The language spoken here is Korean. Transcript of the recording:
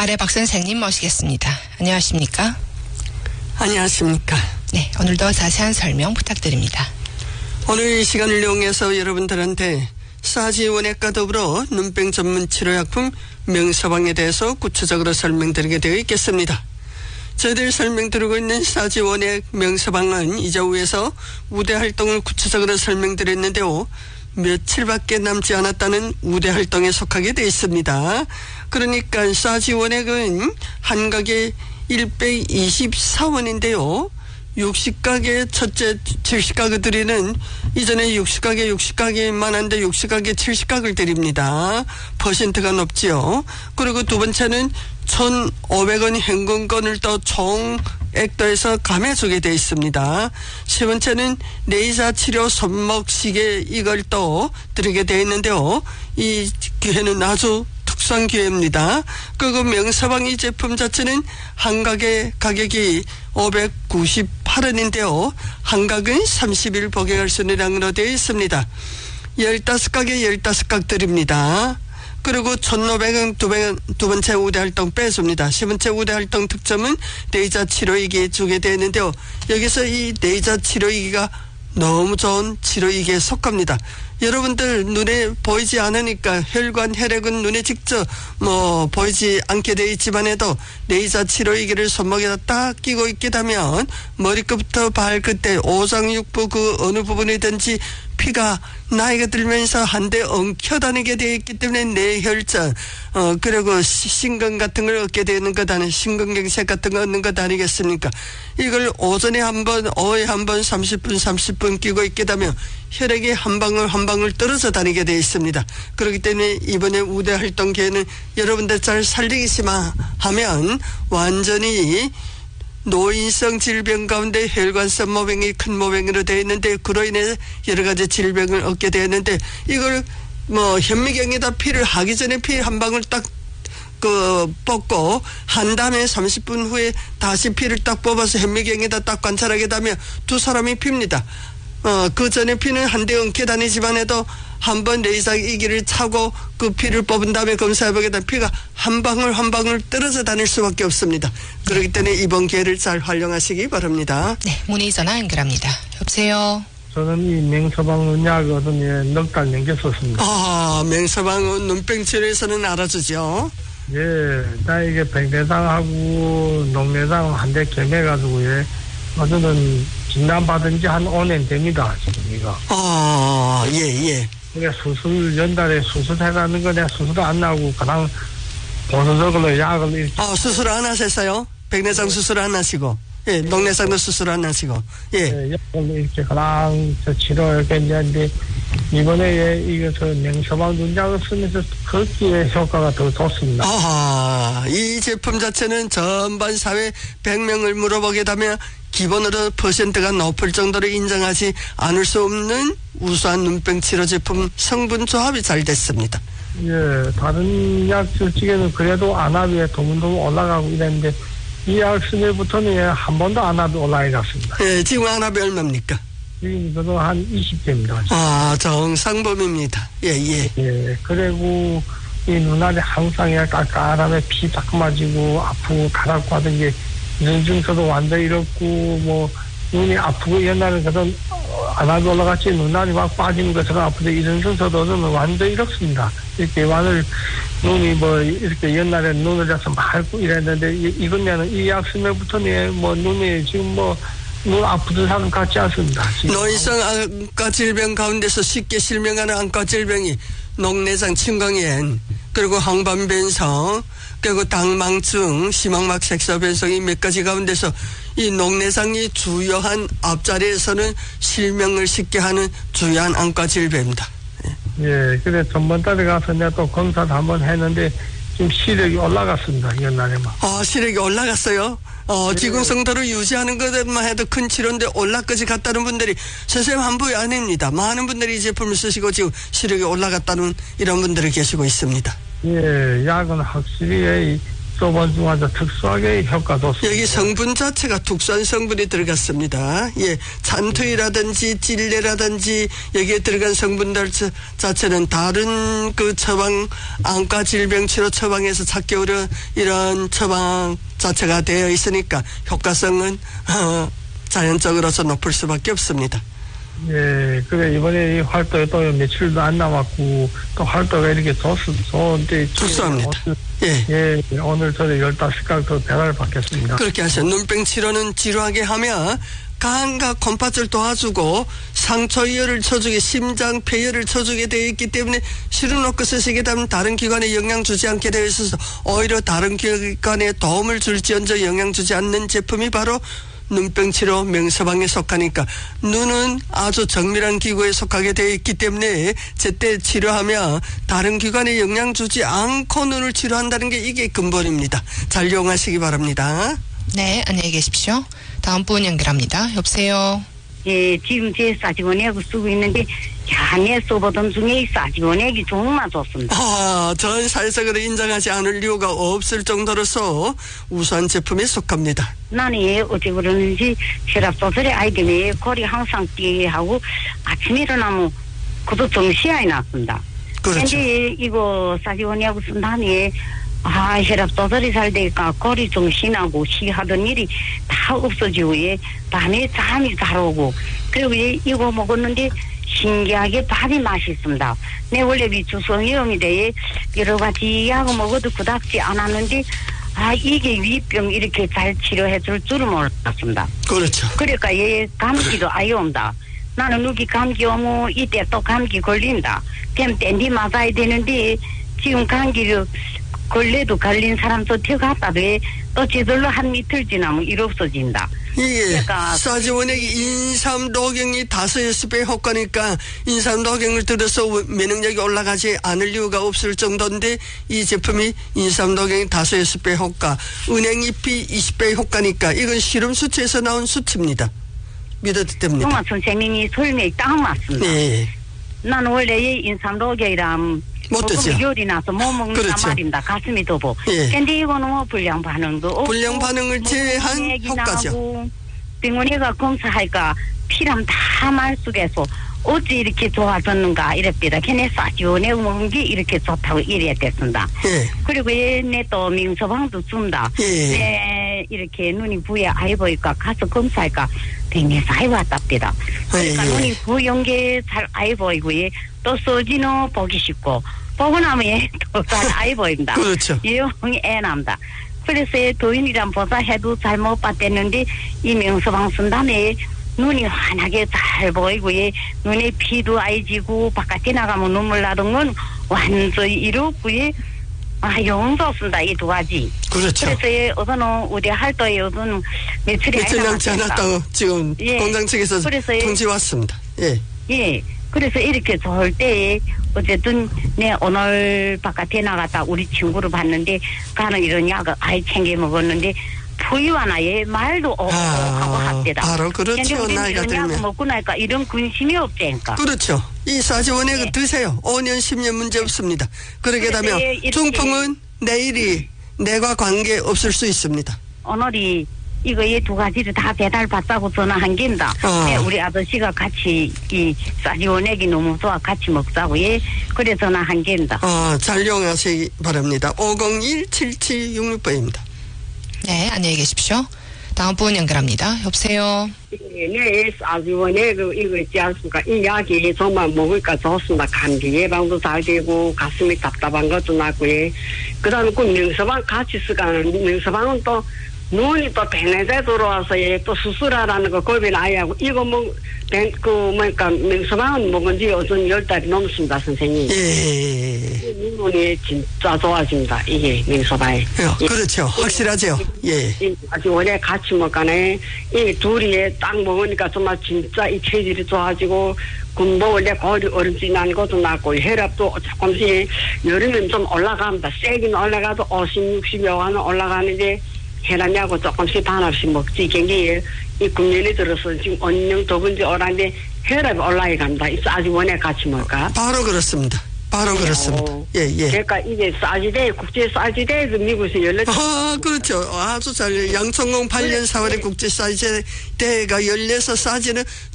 발해 박 선생님 모시겠습니다. 안녕하십니까? 안녕하십니까? 네, 오늘도 자세한 설명 부탁드립니다. 오늘 이 시간을 이용해서 여러분들한테 싸지원액과 더불어 눈병 전문 치료약품 명서방에 대해서 구체적으로 설명드리게 되어 있겠습니다. 저희들 설명드리고 있는 싸지원액 명서방은 이자후에서 우대 활동을 구체적으로 설명드렸는데요. 며칠밖에 남지 않았다는 우대 활동에 속하게 되어 있습니다. 그러니까 싸지원액은 한 가게 124원인데요. 60가게 첫째 70가구 드리는 이전에 60가게만 한데 60가게 70가구를 드립니다. 퍼센트가 높지요. 그리고 두 번째는 1,500원 현금권을 또 총액도에서 감해주게 되어 있습니다. 세 번째는 레이저 치료 손목 시계 이걸 또 드리게 되어 있는데요. 이 기회는 아주 특수한 기회입니다. 그리고 명서방 이 제품 자체는 한 가게 가격이 598원인데요. 한 가격은 30일 복용할 수 있는 양으로 되어 있습니다. 15가게 15각 드립니다. 그리고 1,500원 두 번째 우대 활동 빼줍니다. 세 번째 우대 활동 특점은 레이저 치료이기 주게 되어 있는데요. 여기서 이 레이저 치료이기가 너무 좋은 치료이기에 속합니다. 여러분들 눈에 보이지 않으니까 혈관 혈액은 눈에 직접 보이지 않게 되어 있지만 해도 레이저 치료이기를 손목에다 딱 끼고 있게 되면 머리끝부터 발끝에 오장육부 그 어느 부분이든지 피가 나이가 들면서 한데 엉켜다니게 되어 있기 때문에 뇌혈전 그리고 심근 같은 걸 얻게 되는 것 아니 심근경색 같은 거 얻는 것 아니겠습니까? 이걸 오전에 한 번 오후에 한 번 30분 끼고 있게 되면 혈액이 한 방울 떨어져 다니게 되어 있습니다. 그렇기 때문에 이번에 우대 활동 기회는 여러분들 잘 살리기만 하면 완전히 노인성 질병 가운데 혈관성 모병이 큰 모병으로 되어 있는데 그로 인해 여러 가지 질병을 얻게 되었는데 이걸 현미경에다 피를 하기 전에 피 한 방울 딱 뽑고 한 다음에 30분 후에 다시 피를 딱 뽑아서 현미경에다 딱 관찰하게 되면 두 사람이 핍니다. 그 전에 피는 한데 엉켜 다니지만 해도 한번 레이저 이기를 차고 그 피를 뽑은 다음에 검사해보게 되면 피가 한 방울 떨어져 다닐 수밖에 없습니다. 그렇기 때문에 이번 기회를 잘 활용하시기 바랍니다. 네, 문의 전화 연결합니다. 여보세요. 저는 이 명서방 약은 넉 달 넘겼었습니다. 명서방은 눈병 치료에서는 알아주죠. 예, 나 이게 백내장하고 녹내장 한 대 겸해가지고 저는 진단받은 지 한 5년 됩니다, 지금 이거. 예. 그러니까 연달에 수술해가는 거 내가 수술 안 나고 그냥 보수적으로 약을. 수술 안 하셨어요? 백내장 수술 안 하시고. 예, 녹내장도 수술 안 하시고. 예. 약을 이렇게 그냥 치료하게 했는데 이번에 이거 명서방 눈약을 쓰면서 걷기에 효과가 더 좋습니다. 이 제품 자체는 전반 사회 100명을 물어보게 되면 기본으로 퍼센트가 높을 정도로 인정하지 않을 수 없는 우수한 눈병 치료 제품 성분 조합이 잘 됐습니다. 예, 다른 약 솔직히는 그래도 안압이 도문도문 올라가고 이랬는데 이 약 쓰면부터는 한 번도 안압이 올라가갔습니다. 예, 지금 안압이 얼마입니까? 지금 저도 한 20대입니다. 정상범입니다. 예. 예, 그리고 이 눈알이 항상 깎아라면 피 자꾸 맞고 아프고 가랍고 하던 게 이런 증서도 완전히 이렇고 눈이 아프고 옛날에 그런 안압이 올라갔지 눈알이 막 빠지는 것처럼 아프데 이런 증서도 저는 완전히 이렇습니다. 이렇게 눈이 이렇게 옛날에 눈을 잡서 맑고 이랬는데 이건 이 약 쓰면부터는 눈이 지금 눈 아프던 사람 같지 않습니다. 노인성 안과 질병 가운데서 쉽게 실명하는 안과 질병이 녹내장 침광염 그리고 항반변성 그리고 당망증 심항막 색소변성이 몇 가지 가운데서 이 녹내장이 주요한 앞자리에서는 실명을 쉽게 하는 주요한 안과 질병입니다. 예, 그래 전번 달에 가서 내가 또 검사도 한번 했는데 지금 시력이 올라갔습니다. 옛날에만. 시력이 올라갔어요? 지금 정도로 유지하는 것만 해도 큰 치료인데 올라까지 갔다는 분들이 선생님 한부이 아닙니다. 많은 분들이 이 제품을 쓰시고 지금 시력이 올라갔다는 이런 분들이 계시고 있습니다. 예, 약은 확실히 소본 중 아주 특수하게 효과도 여기 성분 자체가 특수한 성분이 들어갔습니다. 예, 잔토이라든지 찔레라든지 여기에 들어간 성분들 자체는 다른 그 처방 안과 질병 치료 처방에서 찾기 어려운 이런 처방 자체가 되어 있으니까 효과성은 자연적으로서 높을 수밖에 없습니다. 예, 그래 이번에 이 활동에 또 며칠도 안 남았고 또 활동가 이렇게 좋은데 좋습니다. 예. 예, 오늘 저희 15각 배달 받겠습니다. 그렇게 하세요. 눈병 치료는 지루하게 하면 간과 콩팥을 도와주고 상처혈을 쳐주게 심장 폐혈을 쳐주게 되어 있기 때문에 실어놓고 쓰시게 되면 다른 기관에 영향 주지 않게 되어 있어서 오히려 다른 기관에 도움을 줄지언정 영향 주지 않는 제품이 바로 눈병 치료 명서방에 속하니까 눈은 아주 정밀한 기구에 속하게 되어 있기 때문에 제때 치료하면 다른 기관에 영향 주지 않고 눈을 치료한다는 게 이게 근본입니다. 잘 이용하시기 바랍니다. 네, 안녕히 계십시오. 다음 분 연결합니다. 여보세요. 예, 지금 제 사지원액을 쓰고 있는데, 야, 내 써보던 중에 이 사지원액이 정말 좋습니다. 전 사회적으로 인정하지 않을 이유가 없을 정도로서 우수한 제품에 속합니다. 나는 예, 어찌 그러는지, 혈압 조절의 아이템이 골이 항상 뛰게 하고, 아침에 일어나면 그도 정시야에 났습니다. 그렇죠. 근데 이거 사지원액을 쓴 다음에, 혈압 조절이 잘 되니까 골이 정신하고 시하던 일이 다 없어지고, 예, 밤에 잠이 잘 오고, 그리고 예, 이거 먹었는데 신기하게 밥이 맛있습니다. 내 원래 비추성형인데 여러 가지 약을 먹어도 그닥지 않았는데, 이게 위병 이렇게 잘 치료해 줄 줄은 몰랐습니다. 그렇죠. 그러니까 예, 감기도 아예 온다. 나는 누기 감기 오면 이때 또 감기 걸린다. 그럼 땐디 맞아야 되는데 지금 감기를 걸레도 걸린 사람도 튀어갔다도 또 제대로 한 이틀 지나면 일 없어진다. 이게 그러니까 사지원액이 인삼도경이 5-6배 효과니까 인삼도경을 들어서 면역력이 올라가지 않을 이유가 없을 정도인데 이 제품이 인삼도경이 5-6배 효과, 은행잎이 20배 효과니까 이건 실험 수치에서 나온 수치입니다. 믿어도 됩니다. 정말 선생님이 설명이 딱 맞습니다. 네. 나는 원래 인삼도경이랑 못 드죠. 열이 나서 못 먹는단 그렇죠. 말입니다. 가슴이 더보. 예. 근데 이거는 뭐 불량 반응도 없고 불량 반응을 제한 효과죠. 병원에 가 검사하니까 피랑 다 말쑥해서 어찌 이렇게 좋아졌는가 이랬습니다. 걔네 사지원에 먹은 게 이렇게 좋다고 이래야 됐습니다. 예. 그리고 얘네 또 명서방도 준다. 예. 네, 이렇게 눈이 부에 아이 보니까 가서 검사하니까 백내사 아이 왔답니다. 그러니까 예. 눈이 부연 게 잘 아이 보이고 또 써지는 보기 쉽고 보고 나면 또 잘 아이 보입니다. 그렇죠. 영이 애 남다. 그래서 도인이랑 보자 해도 잘 못 봤댔는데 이 명서방 쓴 다음에 눈이 환하게 잘 보이고 눈에 피도 아이 지고 바깥에 나가면 눈물 나던 건 완전히 이렇고 영 좋습니다. 이 두 가지. 그렇죠. 그래서 어서는 우리 할도에 어서는 며칠이 며칠 남지 않았다고 지금 예. 공장 측에서 통지 왔습니다. 예. 예. 그래서 이렇게 좋을 때 어쨌든 내 오늘 바깥에 나갔다 우리 친구를 봤는데 가는 이런 약을 아이 챙겨 먹었는데 부유하나에 말도 하고 합니다. 바로 그렇죠. 우리는 나이가 이런 약을 들면. 먹고 나니까 이런 근심이 없다니까. 그렇죠. 이 사지원액을 네. 드세요. 5년 10년 문제 없습니다. 그러게 되면 이렇게 중풍은 내일이 내과 관계 없을 수 있습니다. 오늘이 이거 이 두 가지를 다 배달 받자고 전화한 겁니다. 네, 우리 아저씨가 같이 이 사지원액이 너무 좋아 같이 먹자고 그래 전화한 겁니다. 잘 이용하시기 바랍니다. 501-7766번입니다. 네, 안녕히 계십시오. 다음 분 연결합니다. 여보세요. 네, 사지원액 이거 있지 않습니까? 이 약이 정말 먹으니까 좋습니다. 감기 예방도 잘 되고 가슴이 답답한 것도 낫고 그 다음에 그 명서방 같이 쓰가는 명서방은 또 눈이 또 백내제 들어와서 또 수술하라는 거 겁이 나야 하고 이거 뭐니까 명서방은 먹은 지 요즘 10달이 넘습니다, 선생님. 예. 눈이 진짜 좋아집니다. 이게 명서방에. 그렇죠. 확실하죠. 예. 아주 원래 같이 먹가네. 이 둘이 딱 먹으니까 정말 진짜 이 체질이 좋아지고 뭐 원래 거리 얼음지 난 것도 낫고 혈압도 조금씩 여름엔 좀 올라갑니다. 세긴 올라가도 50, 60여가는 올라가는데 혈압약고 조금씩 반합씩 먹지. 경기에 이 금년에 들어서 지금 언영 더군지 오라는데 혈압이 올라가 갑니다. 아주 원래 같이 먹을까? 바로 그렇습니다. 바로 그렇습니다. 예, 예. 그러니까 이게 사지대, 국제 사지대에서 미국에서 열렸죠. 아, 그렇죠. 아주 잘, 양천공 8년 4월에 국제사지대가 열려서 사지는